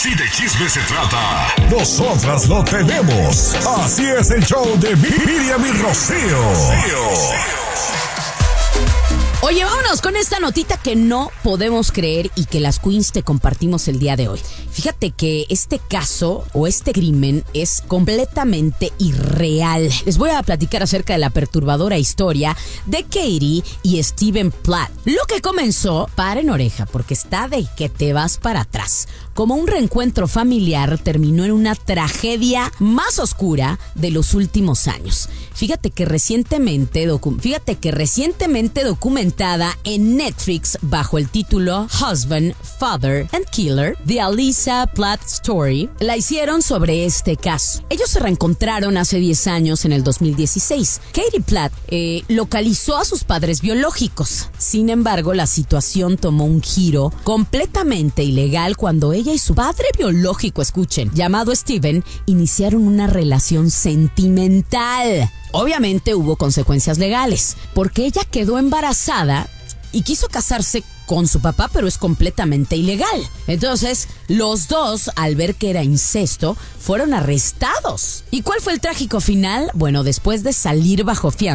Si de chisme se trata, nosotras lo tenemos. Así es el show de Miriam y Rocío. Oye, vámonos con esta notita que no podemos creer y que las Queens te compartimos el día de hoy. Fíjate que este caso o este crimen es completamente irreal. Les voy a platicar acerca de la perturbadora historia de Katie y Steven Platt. Lo que comenzó, paren oreja, porque está de que te vas para atrás. Como un reencuentro familiar, terminó en una tragedia más oscura de los últimos años. Fíjate que recientemente documentada en Netflix bajo el título Husband, Father and Killer, The Alyssa Platt Story, la hicieron sobre este caso. Ellos se reencontraron hace 10 años en el 2016. Katie Platt localizó a sus padres biológicos. Sin embargo, la situación tomó un giro completamente ilegal cuando ella y su padre biológico, escuchen, llamado Steven, iniciaron una relación sentimental. Obviamente hubo consecuencias legales, porque ella quedó embarazada y quiso casarse con su papá, pero es completamente ilegal. Entonces, los dos, al ver que era incesto, fueron arrestados. ¿Y cuál fue el trágico final? Bueno, después de salir bajo fianza,